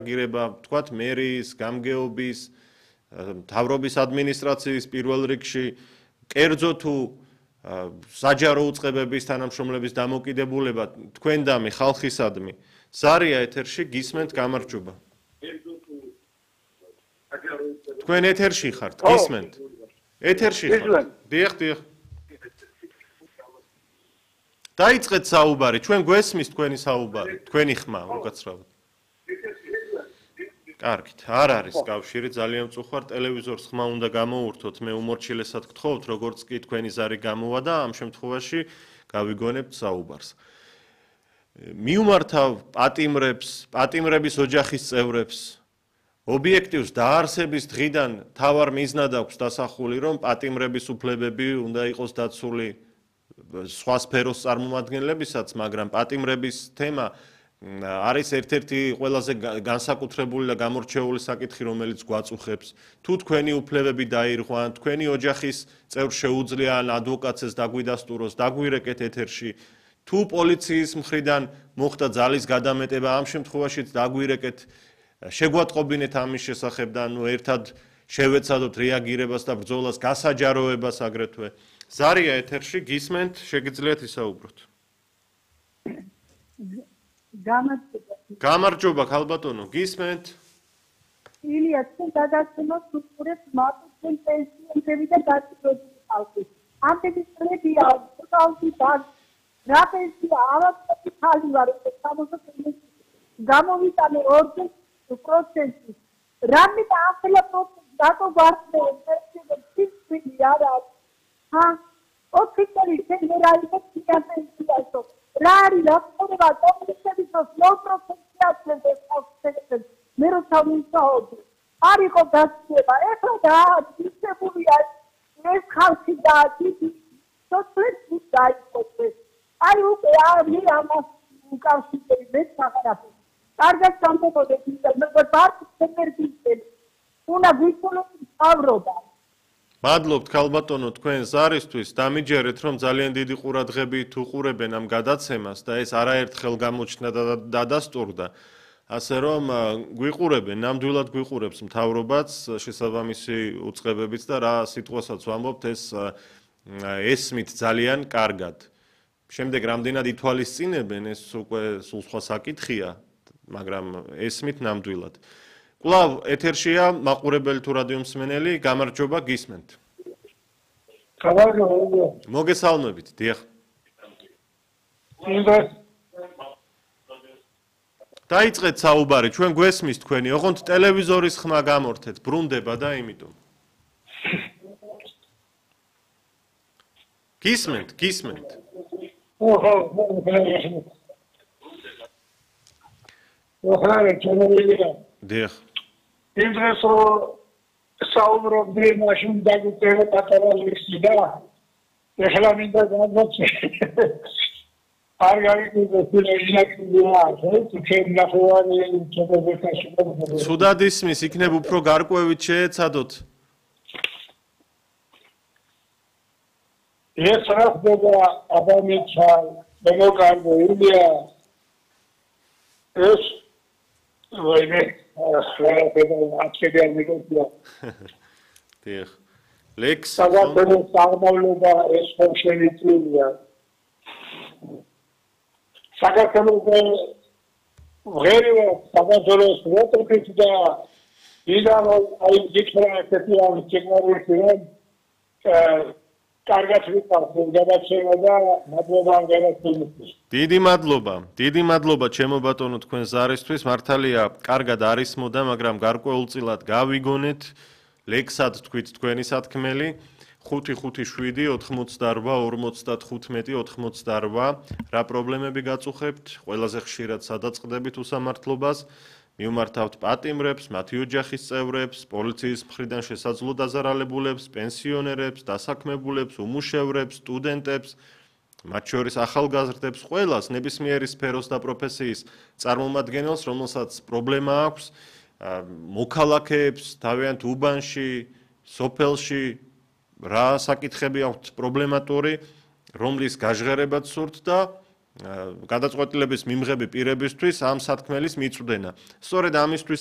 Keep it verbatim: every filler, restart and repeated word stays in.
გირება, თქვათ, მერის, გამგეობის, მთავრობის ადმინისტრაციის პირველ რიგში, კერძო თუ საჯარო უწყებების თანამშრომლების დამოკიდებულება თქვენდამი ხალხისადმი. ზარია ეთერში, გისმენთ, გამარჯობა. თქვენ ეთერში ხართ, გისმენთ. ეთერში ხართ. დიახ, დიახ. დაიწყეთ საუბარი, ჩვენ გვესმის თქვენი საუბარი, თქვენი ხმა, უკაცრავად. კარგით, არ არის კავშირი, ძალიან მწუხვარ, ტელევიზორს ხმა უნდა გამოურთოთ, მე უმორჩილესად გთხოვთ, როგორც კი თქვენი ზარი გამოვა და ამ შემთხვევაში გავიგონებთ საუბარს. მიუმართავ პატიმრებს, პატიმრების ოჯახის წევრებს, ობიექტივს დაარსების დღიდან თავარ მიზნად აქვს დასახული, რომ პატიმრების უფლებები უნდა იყოს დაცული სხვა სფეროს წარმომადგენლებისაც, მაგრამ პატიმრების თემა არის ერთ-ერთი ყველაზე განსაკუთრებული და გამორჩეული საკითხი, რომელიც გვაწუხებს. თუ თქვენი უფლებები დაირღვან, თქვენი ოჯახის წევრს შეუძლია ან ადვოკატს დაგვიდასტუროს, დაგვირეკეთ ეთერში, თუ პოლიციის მხრიდან მოხდა ძალის გადამეტება, ამ შემთხვევაშიც დაგვირეკეთ, შეგვატყობინეთ ამის შესახებ და ნუ ერთად შევეცადოთ რეაგირებას და ბრძოლას, გასაჯაროებას აგრეთვე. ზარია ეთერში, გისმენთ, შეგიძლიათ ისაუბროთ. გამარჯობა, ხალბატონო, გისმენთ. ილია, თქვენ გადაცემას უყურებთ მათთვის პენსიონერები და დაწესებული ხალხი. ამდენი წლებია, თვითონ და რა პენსია ავადმყოფი ხალი ვარ, სამოცდაშვიდი გამოვიტანე ორჯერ პროცენტი. რამე და ახლა პროცენტი დატო ვარდნე პენსიონერები ფიქსი არა. ჰა, ოფიცერი შეგერალიო პენსიასო. რა არის რა ხდება კომუნისტების ნოლ პროცენტი აწევს ხალხს მე რო თავისაობი არ იყო გასწრება ეხლა და ისებულია ეს ხალხი და დიდი სოციალური დაიწყოს აი უკვე არ ამას უკავშირდება მე საღარაფი კარგად სამწოდეთ მე ვარ ენერგიით უნდა გვიქონოს თავრობა მადლობთ ხალბატონო თქვენ ზარისთვის დამიჯერეთ რომ ძალიან დიდი ყურადღებით უყურებენ ამ გადაცემას და ეს არაერთხელ გამოჩნდა და დადასტურდა ასე რომ გვიყურებენ ნამდვილად გვიყურებს მთავრობაც შესაბამისი უწყებებიც და რა სიტყვასაც ვამბობთ ეს ესმით ძალიან კარგად შემდეგ რამდენად ითვალისწინებენ ეს უკვე სულ სხვა საკითხია მაგრამ ესმით ნამდვილად კვლავ ეთერშია მაყურებელი თუ რადიო მსმენელი გამარჯობა გისმენთ. გამარჯობა. მოგესალმებით, დიახ. დაიწყეთ საუბარი, ჩვენ გვესმის თქვენი, ოღონდ ტელევიზორის ხმა გამორთეთ, ბრუნდება და იმიტომ. გისმენთ, გისმენთ. ოჰო, ოჰო, დიახ. იმ დროს საუბრობდი მაშინ დაგუწერე პატარა ლისტი და ეხლა მინდა გამოცე არ გავიგე სუდად ისმის იქნებ უფრო გარკვევით შეეცადოთ ეს რა ხდება აბამეცა მოგარგო ილია ეს ვაიმე დიახ ლექს საგადო წარმავლობა ეს ხომშენიწილია საქართველოს ღერია საქართველოს როტოფით და იდან აი გიქრა ესეთი ამ ტექნოლოგიები კარგად ვიყავთ გადაცემა და მადლობა განაცხადებს. დიდი მადლობა, დიდი მადლობა ჩემო ბატონო თქვენ ზარისთვის. მართალია, კარგად არის მოდა, მაგრამ გარკვეულწილად გავიგონეთ ლექსად თქვით თქვენი სათქმელი ხუთი ხუთი შვიდი ოთხმოცდაორვა ორმოცდათხუთმეტი ოთხმოცდაორვა რა პრობლემები გაწუხებთ? ყველაზე ხშირად სადაწყდებით უსამართლობას? მიუმართავთ პატიმრებს, მათი ოჯახის წევრებს, პოლიციის მხრიდან შესაძლო დაზარალებულებს, პენსიონერებს, დასაქმებულებს, უმუშევრებს, სტუდენტებს, მათ შორის ახალგაზრდებს, ყველას ნებისმიერი სფეროს და პროფესიის წარმომადგენელს, რომელსაც პრობლემა აქვს, მოქალაქეებს, თავიანთ უბანში, სოფელში, რა საკითხები აქვთ პრობლემატური, რომლის გაჟღერებაც სურთ და გადაწყვეტილების მიმღები პირებისთვის ამ სათქმელის მიწვდენა. სწორედ ამისთვის